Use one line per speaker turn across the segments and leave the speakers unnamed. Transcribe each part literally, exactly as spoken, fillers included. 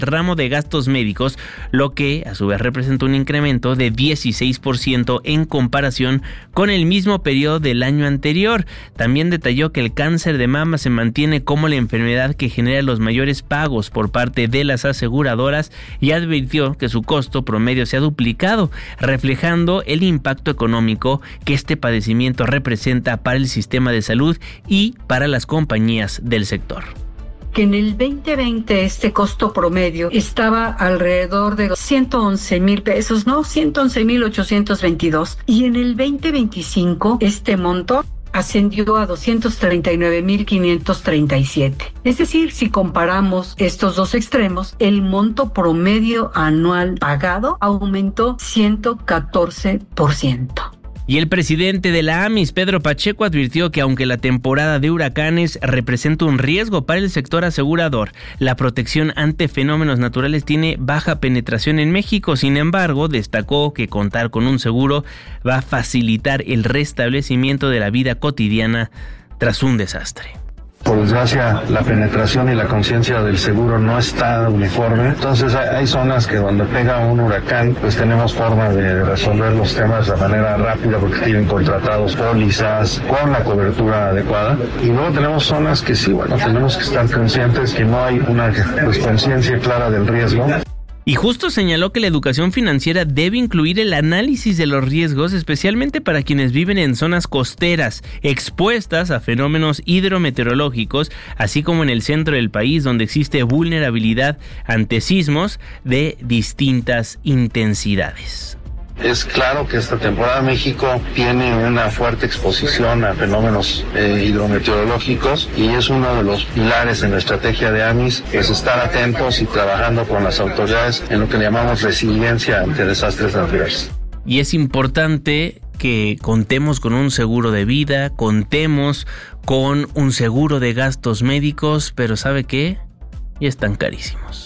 ramo de gastos médicos, lo que a su vez representa un incremento de dieciséis por ciento en comparación con el mismo periodo del año anterior. También detalló que el cáncer de mama se mantiene como la enfermedad que genera los mayores pagos por parte de las aseguradoras y advirtió que su costo promedio se ha duplicado, reflejando el impacto económico que este padecimiento representa para el sistema de salud y para las compañías del sector.
Que en el veinte veinte este costo promedio estaba alrededor de ciento once mil pesos, ¿no? ciento once mil ochocientos veintidós. Y en el veinte veinticinco este monto ascendió a doscientos treinta y nueve mil quinientos treinta y siete. Es decir, si comparamos estos dos extremos, el monto promedio anual pagado aumentó ciento catorce por ciento.
Y el presidente de la AMIS, Pedro Pacheco, advirtió que aunque la temporada de huracanes representa un riesgo para el sector asegurador, la protección ante fenómenos naturales tiene baja penetración en México. Sin embargo, destacó que contar con un seguro va a facilitar el restablecimiento de la vida cotidiana tras un desastre.
Por desgracia, la penetración y la conciencia del seguro no está uniforme. Entonces hay zonas que donde pega un huracán, pues tenemos forma de resolver los temas de manera rápida porque tienen contratados pólizas con la cobertura adecuada. Y luego tenemos zonas que sí, bueno, tenemos que estar conscientes que no hay una pues, conciencia clara del riesgo.
Y justo señaló que la educación financiera debe incluir el análisis de los riesgos, especialmente para quienes viven en zonas costeras, expuestas a fenómenos hidrometeorológicos, así como en el centro del país, donde existe vulnerabilidad ante sismos de distintas intensidades.
Es claro que esta temporada México tiene una fuerte exposición a fenómenos eh, hidrometeorológicos y es uno de los pilares en la estrategia de AMIS, es estar atentos y trabajando con las autoridades en lo que llamamos resiliencia ante desastres naturales.
Y es importante que contemos con un seguro de vida, contemos con un seguro de gastos médicos, pero ¿sabe qué? Y están carísimos.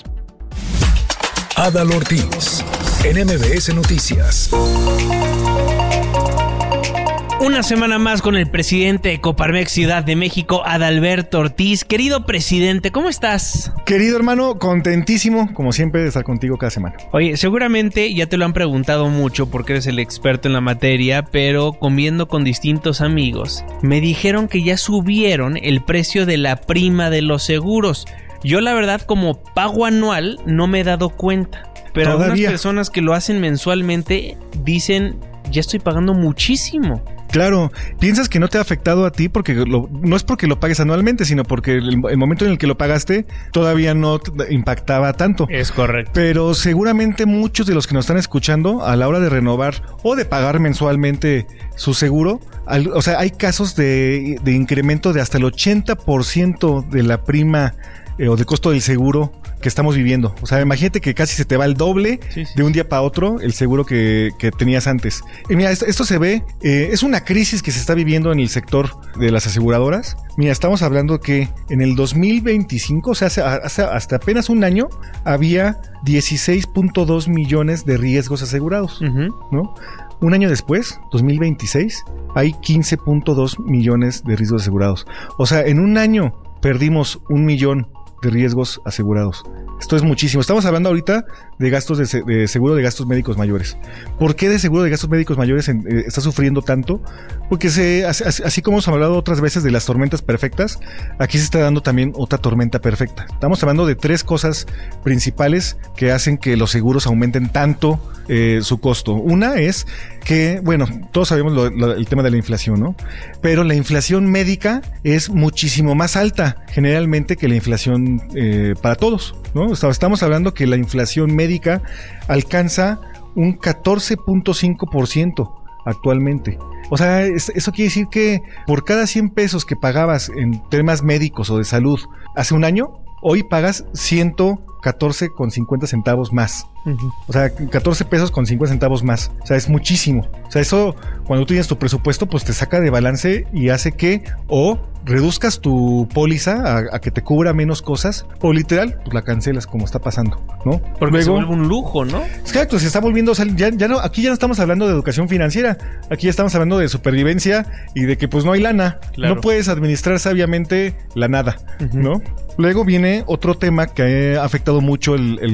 Adal Ortiz, en M B S Noticias.
Una semana más con el presidente de Coparmex Ciudad de México, Adalberto Ortiz. Querido presidente, ¿cómo estás?
Querido hermano, contentísimo, como siempre, de estar contigo cada semana.
Oye, seguramente ya te lo han preguntado mucho porque eres el experto en la materia, pero comiendo con distintos amigos, me dijeron que ya subieron el precio de la prima de los seguros. Yo la verdad, como pago anual, no me he dado cuenta. Pero
Todavía.
Algunas personas que lo hacen mensualmente dicen, ya estoy pagando muchísimo.
Claro, piensas que no te ha afectado a ti porque lo, no es porque lo pagues anualmente, sino porque el, el momento en el que lo pagaste todavía no te impactaba tanto.
Es correcto.
Pero seguramente muchos de los que nos están escuchando a la hora de renovar o de pagar mensualmente su seguro, al, o sea, hay casos de, de incremento de hasta el ochenta por ciento de la prima eh, o de costo del seguro que estamos viviendo. O sea, imagínate que casi se te va el doble sí, sí. de un día para otro el seguro que, que tenías antes. Y mira, esto, esto se ve, eh, es una crisis que se está viviendo en el sector de las aseguradoras. Mira, estamos hablando que en el dos mil veinticinco, o sea, hace, hace, hasta apenas un año, había dieciséis punto dos millones de riesgos asegurados, uh-huh. ¿no? Un año después, dos mil veintiséis, hay quince punto dos millones de riesgos asegurados. O sea, en un año perdimos un millón de riesgos asegurados. Esto es muchísimo. Estamos hablando ahorita de gastos de, se- de seguro de gastos médicos mayores. ¿Por qué de seguro de gastos médicos mayores en, eh, está sufriendo tanto? Porque se, así, así como hemos hablado otras veces de las tormentas perfectas, aquí se está dando también otra tormenta perfecta. Estamos hablando de tres cosas principales que hacen que los seguros aumenten tanto eh, su costo. Una es que, bueno, todos sabemos lo, lo, el tema de la inflación, ¿no? Pero la inflación médica es muchísimo más alta generalmente que la inflación eh, para todos, ¿no? Estamos hablando que la inflación médica alcanza un catorce punto cinco por ciento actualmente. O sea, eso quiere decir que por cada cien pesos que pagabas en temas médicos o de salud hace un año, hoy pagas ciento catorce con cincuenta centavos más. Uh-huh. O sea, catorce pesos con cincuenta centavos más. O sea, es muchísimo. O sea, eso, cuando tú tienes tu presupuesto, pues te saca de balance y hace que o reduzcas tu póliza a, a que te cubra menos cosas, o literal, pues la cancelas, como está pasando, ¿no?
Porque luego se vuelve un lujo, ¿no?
Exacto, se está volviendo, o sea, ya, ya no, aquí ya no estamos hablando de educación financiera, aquí ya estamos hablando de supervivencia y de que pues no hay lana, claro. No puedes administrar sabiamente la nada, uh-huh. ¿no? Luego viene otro tema que ha afectado mucho el, el